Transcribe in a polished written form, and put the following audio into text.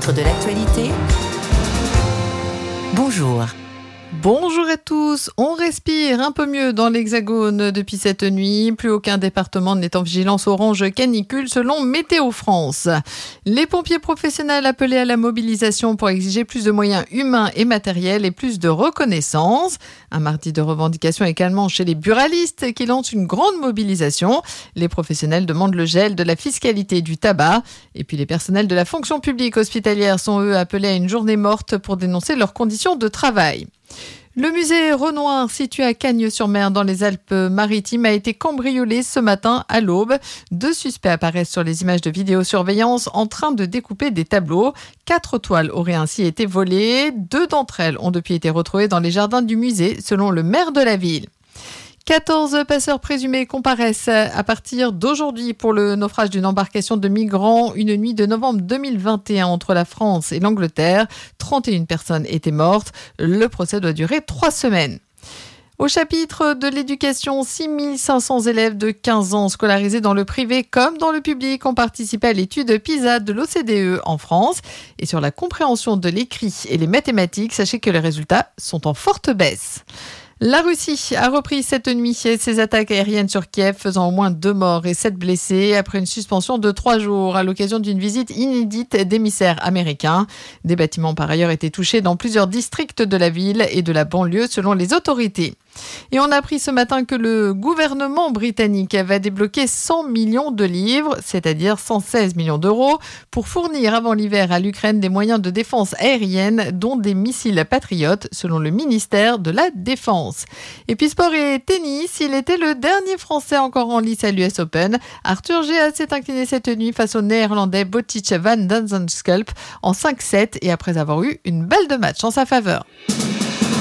titres de l'actualité. Bonjour. Bonjour à tous, on respire un peu mieux dans l'Hexagone depuis cette nuit. Plus aucun département n'est en vigilance orange canicule selon Météo France. Les pompiers professionnels appelés à la mobilisation pour exiger plus de moyens humains et matériels et plus de reconnaissance. Un mardi de revendication également chez les buralistes qui lancent une grande mobilisation. Les professionnels demandent le gel de la fiscalité du tabac. Et puis les personnels de la fonction publique hospitalière sont eux appelés à une journée morte pour dénoncer leurs conditions de travail. Le musée Renoir, situé à Cagnes-sur-Mer dans les Alpes-Maritimes, a été cambriolé ce matin à l'aube. 2 suspects apparaissent sur les images de vidéosurveillance en train de découper des tableaux. 4 toiles auraient ainsi été volées. 2 d'entre elles ont depuis été retrouvées dans les jardins du musée, selon le maire de la ville. 14 passeurs présumés comparaissent à partir d'aujourd'hui pour le naufrage d'une embarcation de migrants une nuit de novembre 2021 entre la France et l'Angleterre. 31 personnes étaient mortes. Le procès doit durer 3 semaines. Au chapitre de l'éducation, 6500 élèves de 15 ans scolarisés dans le privé comme dans le public ont participé à l'étude PISA de l'OCDE en France. Et sur la compréhension de l'écrit et les mathématiques, sachez que les résultats sont en forte baisse. La Russie a repris cette nuit ses attaques aériennes sur Kiev, faisant au moins 2 morts et 7 blessés après une suspension de 3 jours à l'occasion d'une visite inédite d'émissaires américains. Des bâtiments par ailleurs étaient touchés dans plusieurs districts de la ville et de la banlieue selon les autorités. Et on a appris ce matin que le gouvernement britannique va débloquer 100 millions de livres, c'est-à-dire 116 millions d'euros, pour fournir avant l'hiver à l'Ukraine des moyens de défense aérienne, dont des missiles patriotes, selon le ministère de la Défense. Et puis sport et tennis, il était le dernier Français encore en lice à l'US Open. Arthur Géas s'est incliné cette nuit face au Néerlandais Botic van den Zandschulp en 5-7 et après avoir eu une balle de match en sa faveur.